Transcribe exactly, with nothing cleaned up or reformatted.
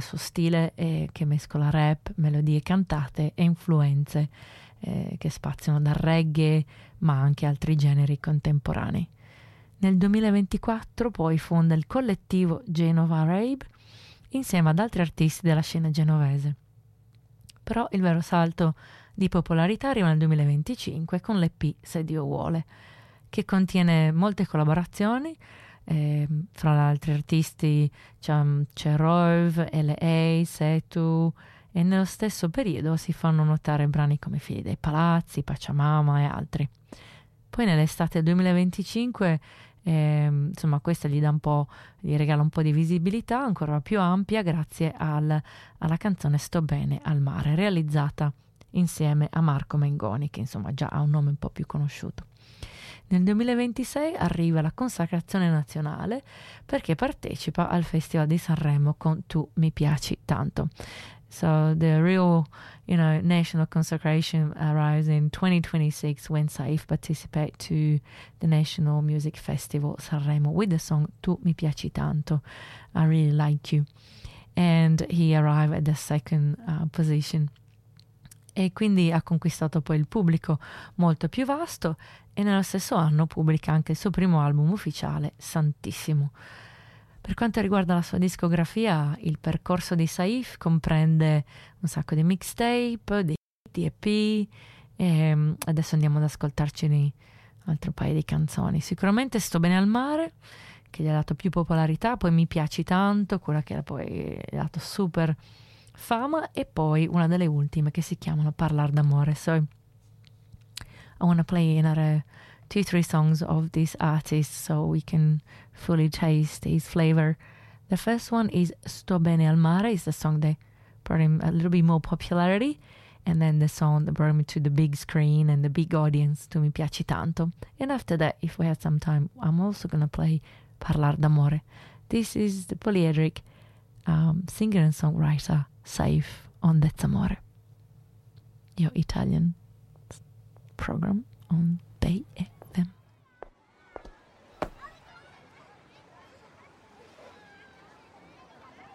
suo stile eh, che mescola rap, melodie cantate e influenze eh, che spaziano dal reggae ma anche altri generi contemporanei. Nel duemilaventiquattro poi fonda il collettivo Genova Rabe insieme ad altri artisti della scena genovese. Però il vero salto di popolarità arriva nel duemilaventicinque con l'E P Se Dio Vuole, che contiene molte collaborazioni. Eh, fra gli altri artisti c'è, c'è Rove, L A, Setu, e nello stesso periodo si fanno notare brani come Figli dei Palazzi, Pachamama e altri. Poi nell'estate duemilaventicinque eh, insomma questa gli dà un po', gli regala un po' di visibilità ancora più ampia grazie al, alla canzone Sto bene al mare, realizzata insieme a Marco Mengoni, che insomma già ha un nome un po' più conosciuto. Nel duemilaventisei arriva la consacrazione nazionale perché partecipa al Festival di Sanremo con Tu mi piaci tanto. So the real, you know, national consecration arrives in twenty twenty-six when Saif participates to the National Music Festival Sanremo with the song Tu mi piaci tanto, I really like you, and he arrived at the second uh, position. E quindi ha conquistato poi il pubblico molto più vasto e nello stesso anno pubblica anche il suo primo album ufficiale, Santissimo. Per quanto riguarda la sua discografia, il percorso di Saif comprende un sacco di mixtape, di, di E P, e adesso andiamo ad ascoltarci un altro paio di canzoni. Sicuramente Sto bene al mare, che gli ha dato più popolarità, poi Mi piaci tanto, quella che poi gli ha dato super fama, e poi una delle ultime che si chiamano Parlar d'amore. So I want to play another two three songs of this artist so we can fully taste his flavor. The first one is Sto bene al mare, is the song that brought him a little bit more popularity, and then the song that brought him to the big screen and the big audience, Tu mi piaci tanto. And after that, if we have some time, I'm also going to play Parlar d'amore. This is the polyedric um, singer and songwriter Saif on That's Amore, your Italian program on Bay E.